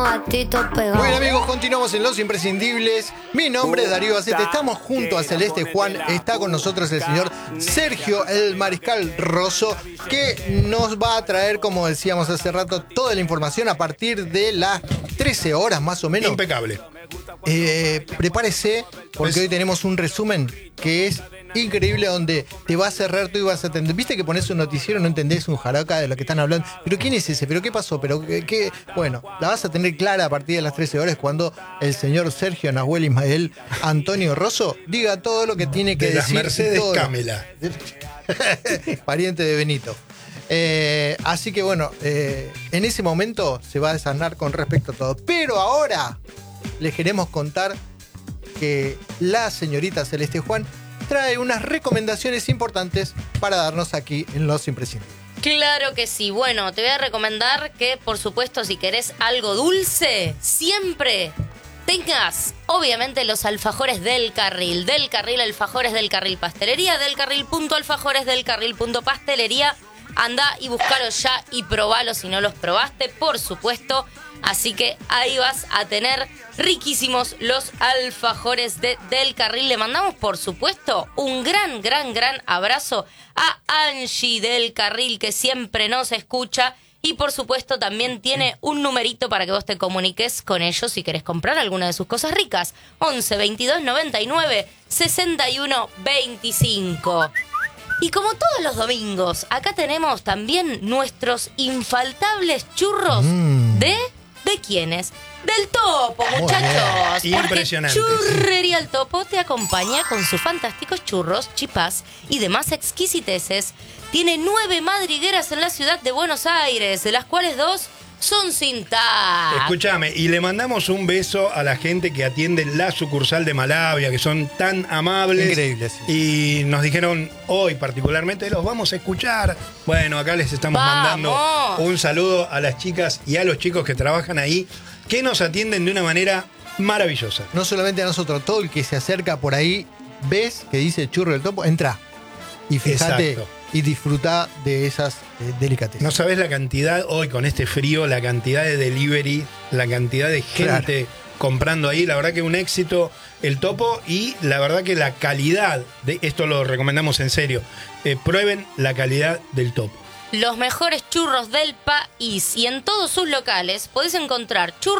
Gatito pegado. Bueno, amigos, continuamos en Los Imprescindibles. Mi nombre es Darío Acete. Estamos junto a Celeste Juan. Está con nosotros el señor Sergio, el Mariscal Rosso, que nos va a traer, como decíamos hace rato, toda la información a partir de las 13 horas más o menos. Impecable. Prepárese, porque hoy tenemos un resumen que es increíble, donde te va a cerrar tú y vas a atender. Viste que pones un noticiero, no entendés un jaraca de lo que están hablando. ¿Pero quién es ese? ¿Pero qué pasó? ¿Pero qué? Bueno, la vas a tener clara a partir de las 13 horas cuando el señor Sergio Nahuel Ismael Antonio Rosso diga todo lo que tiene que de decir. Las Mercedes todo. Camela. Pariente de Benito. Así que bueno, en ese momento se va a desasnar con respecto a todo. Pero ahora les queremos contar que la señorita Celeste Juan trae unas recomendaciones importantes para darnos aquí en Los Imprescindibles. Claro que sí. Bueno, te voy a recomendar que, por supuesto, si querés algo dulce, siempre tengas, obviamente, los alfajores del carril. Del carril, alfajores del carril pastelería, del carril punto alfajores, del carril punto pastelería. Anda y búscalos ya y probalos si no los probaste, por supuesto. Así que ahí vas a tener riquísimos los alfajores del carril. Le mandamos, por supuesto, un gran abrazo a Angie del carril, que siempre nos escucha. Y por supuesto también tiene un numerito para que vos te comuniques con ellos si querés comprar alguna de sus cosas ricas. 11 22 99 61 25. Y como todos los domingos, acá tenemos también nuestros infaltables churros ¿De quiénes? Del Topo, muchachos. Impresionante. Porque Churrería El Topo te acompaña con sus fantásticos churros, chipás y demás exquisiteces. Tiene 9 madrigueras en la ciudad de Buenos Aires, de las cuales 2 son sin TAC. Escúchame, y le mandamos un beso a la gente que atiende la sucursal de Malavia, que son tan amables. Increíbles. Sí. Y nos dijeron hoy particularmente, los vamos a escuchar. Bueno, acá les estamos mandando un saludo a las chicas y a los chicos que trabajan ahí, que nos atienden de una manera maravillosa. No solamente a nosotros, todo el que se acerca por ahí, ves que dice Churro del Topo, entra y fíjate. Exacto. Y disfruta de esas delicatessen. No sabés la cantidad, hoy con este frío, la cantidad de delivery, la cantidad de gente comprando ahí. La verdad que un éxito el Topo, y la verdad que la calidad, esto lo recomendamos en serio, prueben la calidad del Topo. Los mejores churros del país, y en todos sus locales podés encontrar churros